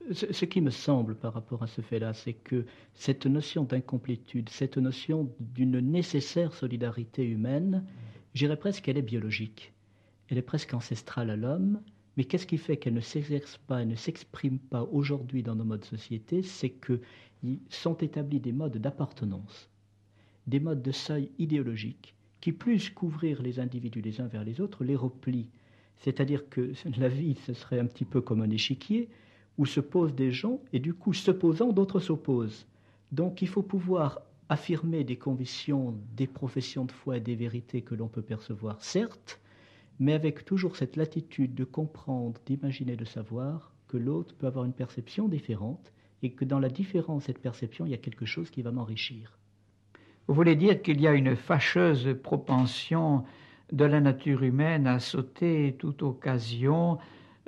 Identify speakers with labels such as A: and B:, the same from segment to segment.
A: Ce qui me semble par rapport à ce fait-là, c'est que cette notion d'incomplétude, cette notion d'une nécessaire solidarité humaine, je dirais presque qu'elle est biologique. Elle est presque ancestrale à l'homme, mais qu'est-ce qui fait qu'elle ne s'exerce pas, elle ne s'exprime pas aujourd'hui dans nos modes de société? C'est que sont établis des modes d'appartenance, des modes de seuil idéologique, qui plus qu'ouvrir les individus les uns vers les autres, les replient. C'est-à-dire que la vie, ce serait un petit peu comme un échiquier, où se posent des gens, et du coup, s'opposant, d'autres s'opposent. Donc il faut pouvoir affirmer des convictions, des professions de foi et des vérités que l'on peut percevoir, certes, mais avec toujours cette latitude de comprendre, d'imaginer, de savoir que l'autre peut avoir une perception différente, et que dans la différence de cette perception, il y a quelque chose qui va m'enrichir.
B: Vous voulez dire qu'il y a une fâcheuse propension de la nature humaine à sauter toute occasion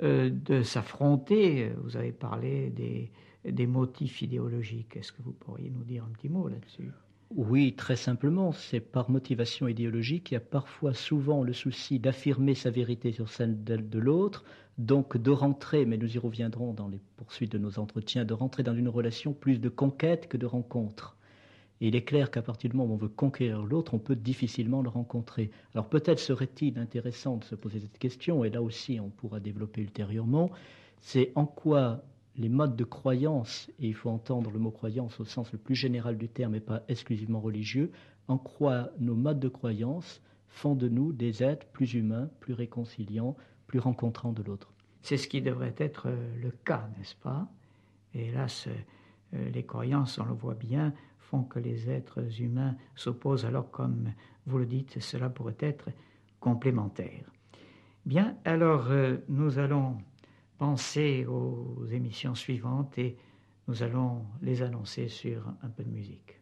B: de s'affronter. Vous avez parlé des motifs idéologiques. Est-ce que vous pourriez nous dire un petit mot là-dessus?
A: Oui, très simplement, c'est par motivation idéologique. Il y a parfois, souvent, le souci d'affirmer sa vérité sur celle de l'autre, donc de rentrer, mais nous y reviendrons dans les poursuites de nos entretiens, de rentrer dans une relation plus de conquête que de rencontre. Et il est clair qu'à partir du moment où on veut conquérir l'autre, on peut difficilement le rencontrer. Alors peut-être serait-il intéressant de se poser cette question, et là aussi on pourra développer ultérieurement, c'est en quoi les modes de croyance, et il faut entendre le mot croyance au sens le plus général du terme et pas exclusivement religieux, en quoi nos modes de croyance font de nous des êtres plus humains, plus réconciliants, plus rencontrants de l'autre.
B: C'est ce qui devrait être le cas, n'est-ce pas? Et hélas, les croyances, on le voit bien, font que les êtres humains s'opposent, alors comme vous le dites, cela pourrait être complémentaire. Bien, alors nous allons penser aux émissions suivantes et nous allons les annoncer sur un peu de musique.